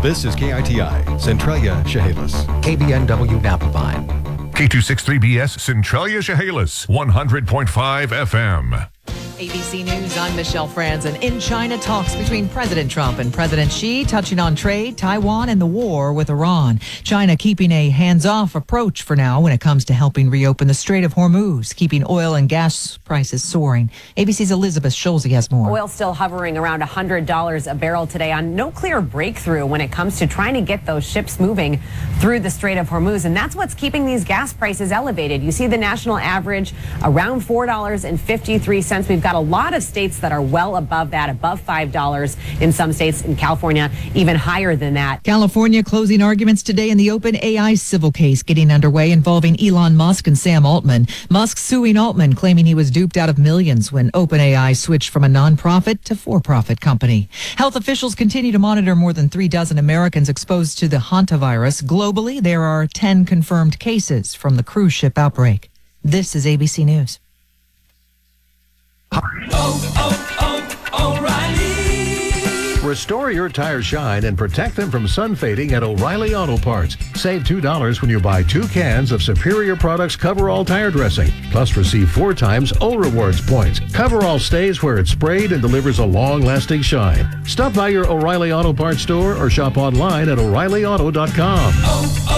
This is KITI, Centralia, Chehalis. KBNW Napavine. K263BS Centralia Chehalis, 100.5 FM. ABC News, I'm Michelle Franzen. In China, talks between President Trump and President Xi touching on trade, Taiwan, and the war with Iran. China keeping a hands-off approach for now when it comes to helping reopen the Strait of Hormuz, keeping oil and gas prices soaring. ABC's Elizabeth Schulze has more. Oil still hovering around $100 a barrel today on no clear breakthrough when it comes to trying to get those ships moving through the Strait of Hormuz. And that's what's keeping these gas prices elevated. You see the national average around $4.53. We've got a lot of states that are well above that, above $5 in some states. In California, even higher than that. California closing arguments today in the OpenAI civil case getting underway involving Elon Musk and Sam Altman. Musk suing Altman, claiming he was duped out of millions when OpenAI switched from a nonprofit to for-profit company. Health officials continue to monitor more than 36 Americans exposed to the hantavirus. Globally, there are 10 confirmed cases from the cruise ship outbreak. This is ABC News. O'Reilly. Restore your tires shine and protect them from sun fading at O'Reilly Auto Parts. Save $2 when you buy 2 cans of Superior Products Coverall tire dressing. Plus receive 4 times O Rewards points. Coverall stays where it's sprayed and delivers a long-lasting shine. Stop by your O'Reilly Auto Parts store or shop online at O'ReillyAuto.com.